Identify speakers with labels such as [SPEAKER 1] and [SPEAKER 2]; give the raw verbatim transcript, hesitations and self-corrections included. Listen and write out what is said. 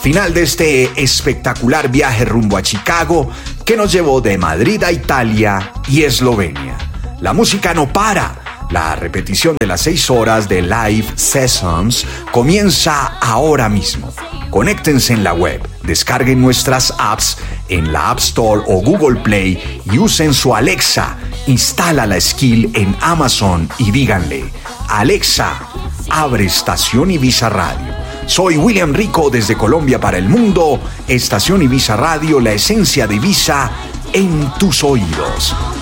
[SPEAKER 1] Final de este espectacular viaje rumbo a Chicago que nos llevó de Madrid a Italia y Eslovenia. La música no para. La repetición de las seis horas de Live Sessions comienza ahora mismo. Conéctense en la web, descarguen nuestras apps en la App Store o Google Play y usen su Alexa. Instala la skill en Amazon y díganle: Alexa, abre Estación Ibiza Radio. Soy William Rico desde Colombia para el mundo. Estación Ibiza Radio, la esencia de Ibiza en tus oídos.